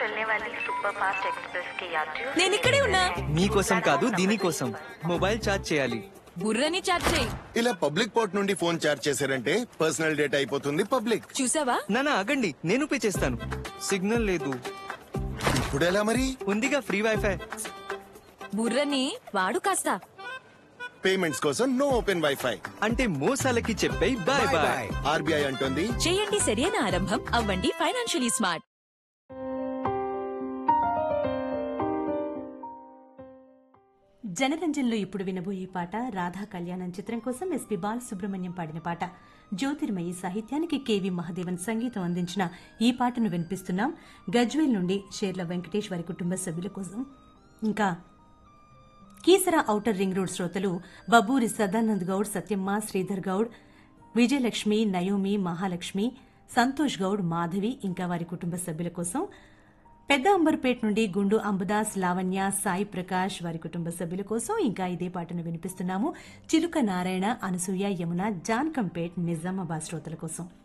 चलने वाली super fast express के यात्रियों నేను ఇక్కడే ఉన్నా. మీకోసం కాదు దీనికోసం మొబైల్ ఛార్జ్ చేయాలి. బుర్రని చాట్ చేయి. ఇలా పబ్లిక్ పోర్ట్ నుండి ఫోన్ చార్జ్ చేశారంటే పర్సనల్ డేటా అయిపోతుంది పబ్లిక్. చూసావా? నానా ఆగండి, నేను పే చేస్తాను. సిగ్నల్ లేదు. ఇప్పుడు ఎలా మరి? ఉందిగా ఫ్రీ వైఫై. బుర్రని వాడు కాస్త. పేమెంట్స్ కోసం నో ఓపెన్ వైఫై. అంటే మోసాలకి చెప్పే బాయ్ బాయ్. ఆర్బీఐ అంటోంది చేయండి సరైన ఆరంభం, అవ్వండి ఫైనాన్షియలీ స్మార్ట్. జనరంజన్లో ఇప్పుడు వినబోయే పాట రాధా కళ్యాణం చిత్రం కోసం ఎస్పి బాలసుబ్రహ్మణ్యం పాడిన పాట. జ్యోతిర్మయి సాహిత్యానికి కేవి మహాదేవన్ సంగీతం అందించిన ఈ పాటను వినిపిస్తున్నాం. గజ్వేల్ నుండి షేర్ల వెంకటేష్ వారి కుటుంబ సభ్యుల కోసం, ఇంకా కీసరా ఔటర్ రింగ్ రోడ్ శ్రోతలు బబ్బూరి సదానంద్ గౌడ్, సత్యమ్మ, శ్రీధర్ గౌడ్, విజయలక్ష్మి, నయోమి, మహాలక్ష్మి, సంతోష్ గౌడ్, మాధవి, ఇంకా వారి కుటుంబ సభ్యుల కోసం పెద్ద అంబర్పేట్ నుండి గుండు అంబుదాస్, లావణ్య, సాయి ప్రకాష్ వారి కుటుంబ సభ్యుల కోసం ఇంకా ఇదే పాటను వినిపిస్తున్నాము. చిలుక నారాయణ, అనసూయ, యమున, జాన్కంపేట్, నిజామాబాద్ శ్రోతల కోసం.